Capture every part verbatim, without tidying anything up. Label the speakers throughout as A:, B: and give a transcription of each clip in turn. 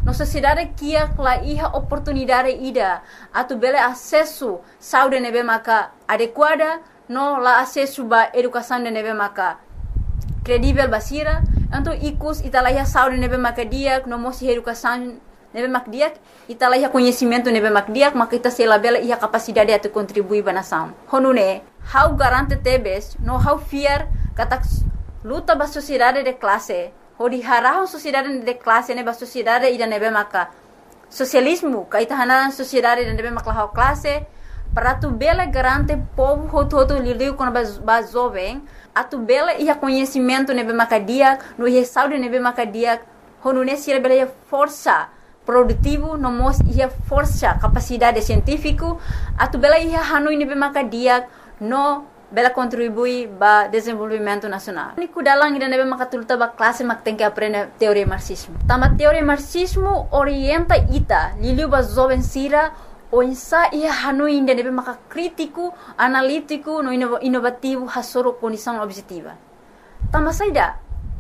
A: na sociedade que a iha oportunidade ida atu bele acesso saúde nebe maka adequada no la acesso ba educação de nebe maka credível basira então ikus italaiha saúde nebe maka dia no mosi educação nebe mak dia italaiha conhecimento nebe mak dia maka ita sela bela iha capacidade atu contribuir ba nação honune how garante tebes no how fear kata luta ba sociedade de classe hodi harahon sociedade de classe ne ba sociedade ida nebe maka socialismo kaita hanan sociedade de nebe maka how classe para tu bela garante povo hoto hoto lidiu com ba jovem atu bela ia conhecimento nebe maka dia no ia saúde nebe maka dia honune sira bela ia força produtivo no mos ia força capacidade científico atu bela ia hanoi nebe maka dia no bela contribui ba desenvolvimento nacional. Niku dalang ida nebe makatulta ba classe mak tem que aprender teoria marxismo. Tama teoria marxismo orienta ita liliu ba jovem sira o insa ia hanoi ida nebe maka crítico, analítico, no inovativo hasoro condição objetiva. Tama saida.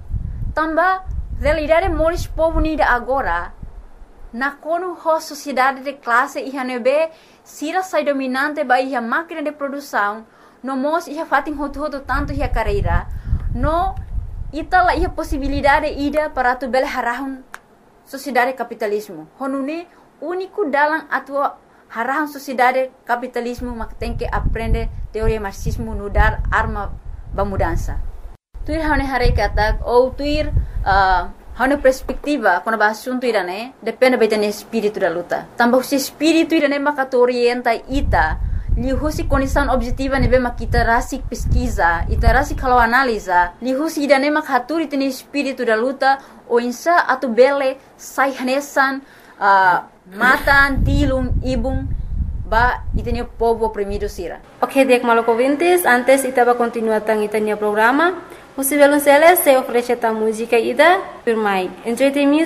A: Tamba realidade moris povo nida agora na kono ho sociedade de classe ia nebe sira sai dominante ba ia máquina de produção no mos ia fatin hotu hotu tanto ia carreira no itala ia possibilidade ida para tu bel harahun sociedade capitalismo honune único dalam atua harahun sociedade capitalismo mak tem que aprender teoria marxismo no dar arma ba mudança tuir hane hare kata ou tuir uh, hane perspectiva quando ba assunto irane depende betene espírito da luta tambah se espírito irane mak orienta ita lihusi condição objetiva nebe makita rasik pesquisa ita rasik kalau analisa lihusi idane mak haturi tene espírito da luta o insa atu bele sai hanesan uh, matan tilum ibum ba itene povo oprimido sira.
B: Ok, dek maloko ouvintes, antes itaba continuar tang itania programa. Musivelun Celes se oferece ta música ida firmai. Enjoy the music.